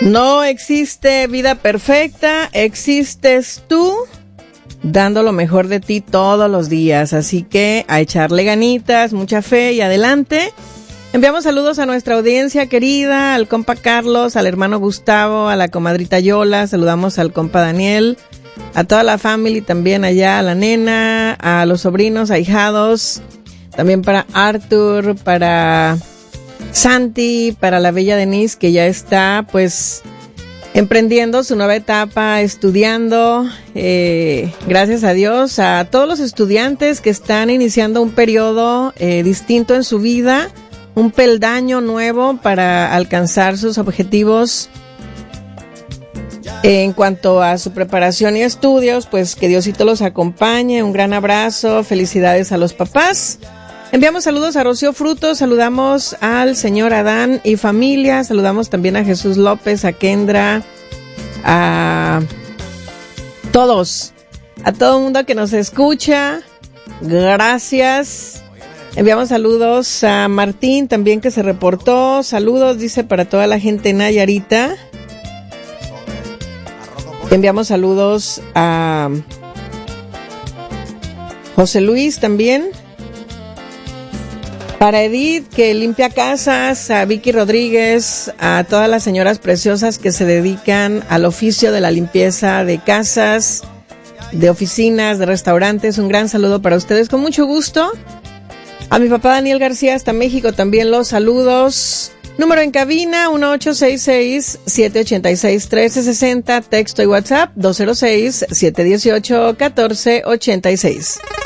No existe vida perfecta, existes tú dando lo mejor de ti todos los días, así que a echarle ganitas, mucha fe y adelante. Enviamos saludos a nuestra audiencia querida, al compa Carlos, al hermano Gustavo, a la comadrita Yola, saludamos al compa Daniel, a toda la familia también allá, a la nena, a los sobrinos, ahijados, también para Arthur, para Santi, para la bella Denise, que ya está pues emprendiendo su nueva etapa, estudiando, gracias a Dios, a todos los estudiantes que están iniciando un periodo distinto en su vida, un peldaño nuevo para alcanzar sus objetivos en cuanto a su preparación y estudios, pues que Diosito los acompañe, un gran abrazo, felicidades a los papás. Enviamos saludos a Rocío Frutos, saludamos al señor Adán y familia, saludamos también a Jesús López, a Kendra, a todos, a todo el mundo que nos escucha, gracias. Enviamos saludos a Martín también que se reportó, saludos, dice, para toda la gente en Nayarita. Enviamos saludos a José Luis también. Para Edith, que limpia casas, a Vicky Rodríguez, a todas las señoras preciosas que se dedican al oficio de la limpieza de casas, de oficinas, de restaurantes, un gran saludo para ustedes, con mucho gusto. A mi papá Daniel García hasta México también los saludos. Número en cabina 1866-786-1360, texto y WhatsApp 206-718-1486.